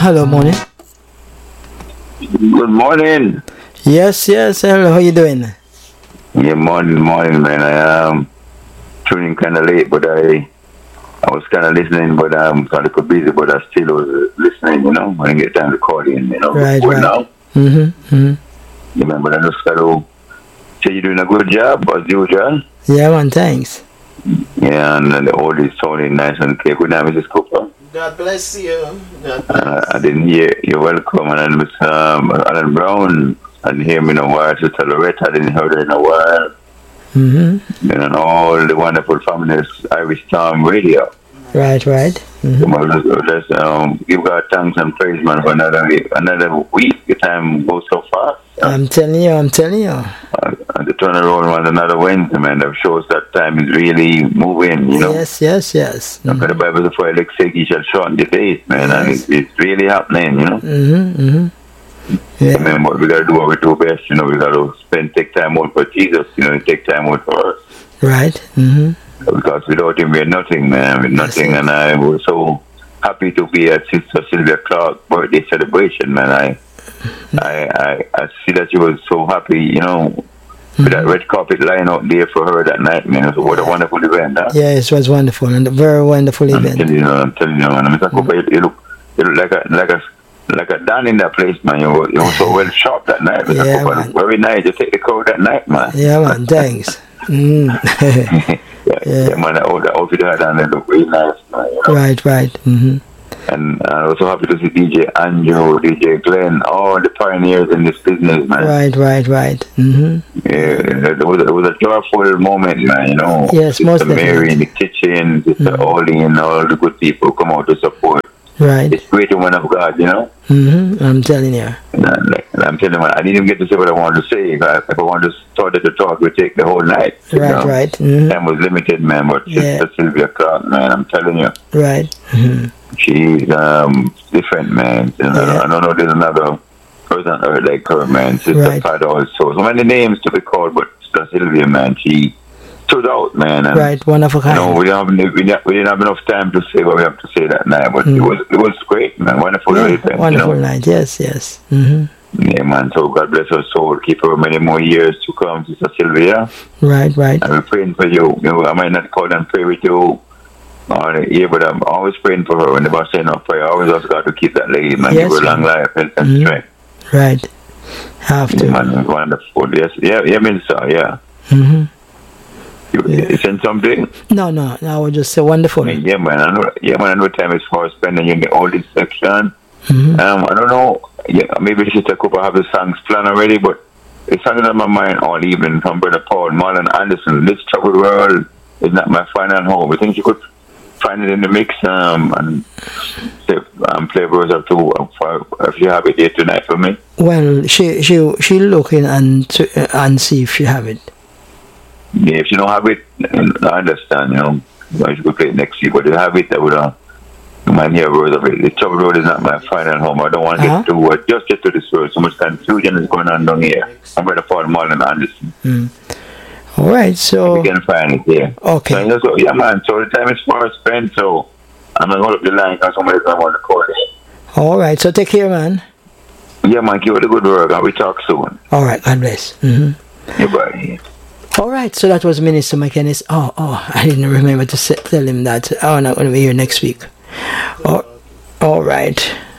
Hello, morning. Good morning. Yes, hello, how you doing? Yeah, morning, man. I am tuning kind of late, but I was kind of listening, but I'm kind of busy, but I still was listening, when I get time to call in, Right. Now. But I just got to say you're doing a good job, as usual. Yeah, man, thanks. Yeah, and the old is sounding nice and clear. Good night, Mrs. Cooper. God bless you. I didn't hear you're welcome, and Miss Alan Brown. I didn't hear me in a while. Sister Loretta, I didn't hear her in a while. And all the wonderful families, Irish Storm Radio. Right. Let's give God thanks and praise, man, for another week. The time goes so fast. I'm telling you. And the turnaround was another Wednesday, man. That shows that time is really moving, Yes. The Bible says, for Alex sake, he shall shorten the days, man. Yes. And it's really happening, Yeah. Remember, we got to do what we do best, we got to take time out for Jesus, take time out for us. Right. Because without him, we're nothing, man. We're nothing. And I was so happy to be at Sister Sylvia Clark's birthday celebration, man. I see that you were so happy, with that red carpet line out there for her that night, man. So what a wonderful event, huh? Yes, it was wonderful and a very wonderful event. I'm telling you, man. Mr. Cooper, you look like a Dan in that place, man. You were so well sharp that night. Yeah, man. Very nice. You take the crowd that night, man. Yeah, man. Thanks. Yeah, man. The outfit you had on there look really nice, man. Right. And I'm also happy to see DJ Andrew, DJ Glenn, all the pioneers in this business, man. Right. Yeah, it was a joyful moment, man. Yes, Sister most Mary in the kitchen, Sister Ollie, and all the good people come out to support. Right. It's great woman of God, I'm telling you. And I'm telling you, I didn't even get to say what I wanted to say. If I wanted to start to talk, we'd take the whole night. Right. Time was limited, man. But Sister Sylvia Clark, man, I'm telling you. Right. She's different, man. I don't know there's another person like her, man. Sister Pat also. So many names to be called, but Sister Sylvia, man, she stood out, man. And, right, one of a kind. We didn't have enough time to say what we have to say that night, but it was great, man. Wonderful event. Wonderful night, yes. Yeah, man. So God bless her soul. Keep her many more years to come, Sister Sylvia. Right. And we're praying for you. I might not call and pray with you on the ear, but I'm always praying for her. Whenever I say no prayer, I always ask God to keep that lady, man. Yes, give her long life and strength. Right. Have to. Yeah, man, wonderful. Yes, Minister, yeah. You sent something? No, I would just say wonderful. Yeah, man. I know time is for spending in the oldest section. I don't know. Yeah, maybe Sister Cooper have the songs planned already, but the song is on my mind all evening from Brother Paul Marlon Anderson. This troubled world is not my final home. I think you could find it in the mix and play verse or two if you have it here tonight for me. Well, she looking and see if she have it. Yeah, if you don't have it, I understand. I should play it next week. But if you have it, I would. You might hear words of it. The trouble road is not my final home. I don't want to get to just get to this road. So much confusion is going on down here. I'm going to fall Marlon Anderson. All right, so we can find it here. Okay. So, yeah, man. So the time is far spent. So I'm going to hold up the line because somebody's going to want to call it. All right. So take care, man. Yeah, man. Keep up the good work. And we talk soon. All right. God bless. Goodbye. All right, so that was Minister McKennis. Oh, I didn't remember to tell him that I'm not going to be here next week. All right.